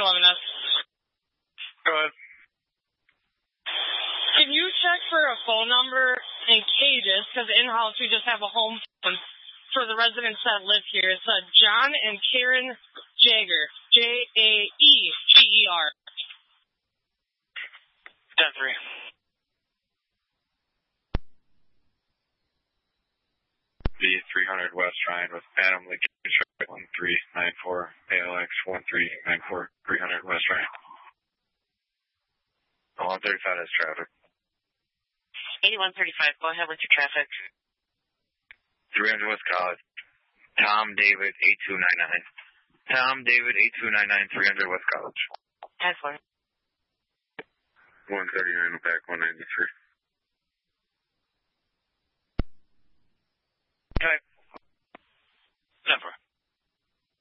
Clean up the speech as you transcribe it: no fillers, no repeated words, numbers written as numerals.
311S. Go ahead. Can you check for a phone number in Cages? Because in-house we just have a home phone for the residents that live here. It's John and Karen Jaeger. Jaeger. 10-3. The 300 West Ryan with Adam Lee 1394 ALX 1394 300 West Ryan. 135 is traffic. 8135, go ahead with your traffic. 300 West College. Tom David 8299. Tom David 8299 300 West College. 10-4. 139 back 193.